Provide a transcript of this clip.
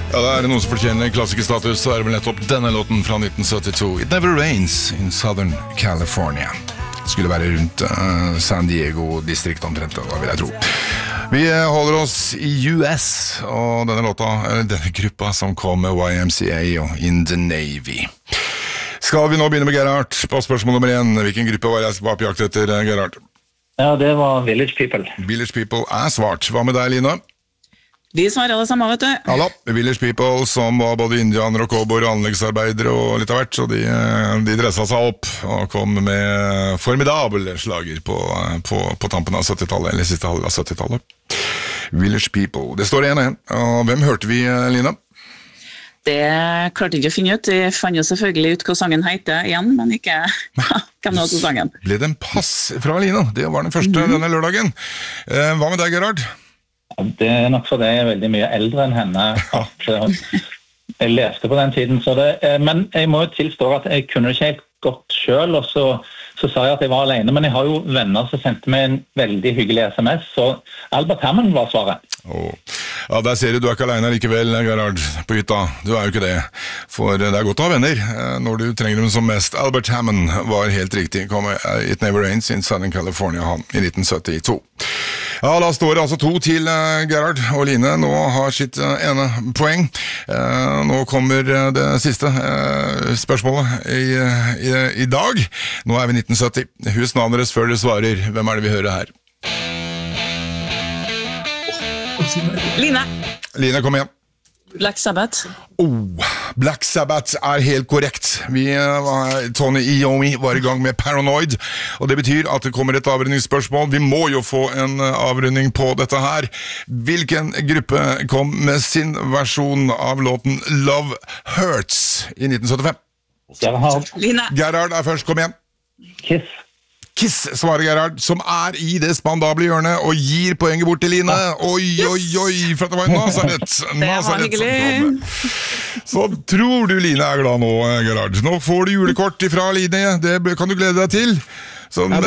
Ja, det noen som fortjener klassikerstatus, så det vel nettopp denne låten fra 1972. It Never Rains in Southern California. Det skulle være rundt San Diego-distrikt omtrent, da vil jeg tro. Vi holder oss i US, og denne gruppa som kom med YMCA og In the Navy. Skal vi nå begynne med Gerhard på spørsmål nummer 1? Hvilken gruppe var jeg på jakt etter, Gerhard? Ja, det var Village People. Village People svart. Hva med deg, Line? De svarer alle sammen, vet du. Ja da, Village People som var både indianer og cowboyer og anleggsarbeidere og litt av hvert, så de dresset seg opp og kom med formidabel slager på tampen av 70-tallet, eller siste halvdel av 70-tallet. Village People. Det står 1-1. Og hvem hørte vi, Line? Det klarte jeg ikke å finne ut. Jeg fant jo selvfølgelig ut hva sangen heter igjen, men ikke hvem det var til sangen. Ble det en pass fra Line? Det var den første denne lørdagen. Hva med deg, Gerhard? Det nok fordi jeg veldig mye eldre enn henne. Jeg leste på den tiden, men jeg må jo tilstå at jeg kunne ikke helt godt selv, og så sa jeg at jeg var alene, men jeg har jo venner som sendte meg en veldig hyggelig SMS, så Albert Hammond var svaret. Ja, der ser du ikke alene likevel, Gerhard, på hytta. Du jo ikke det, for det godt å ha venner når du trenger dem som mest. Albert Hammond var helt riktig, kom med It Never Rains in Southern California han i 1972. Ja, da står det altså 2 til Gerhard og Line. Nå har sitt ene poeng. Nå kommer det siste spørsmålet i dag. Nå vi 1970. Husk navnet deres før dere svarer. Hvem det vi hører her? Line. Line, kom igjen. Black Sabbath. Black Sabbath helt korrekt. Tony Iommi var i gang med Paranoid, og det betyr at det kommer et avrundingsspørsmål. Vi må jo få en avrunding på dette her. Hvilken gruppe kom med sin versjon av låten Love Hurts i 1975? Gerhard. Line. Gerhard først, kom igjen. Kiss, svarer Gerhard, som i det spandable hjørnet og gir poenget bort til Line. Oi, for det var en Nazaret. Det var hyggelig. Så tror du Line glad nå, Gerhard. Nå får du julekort fra Line, det kan du glede deg til.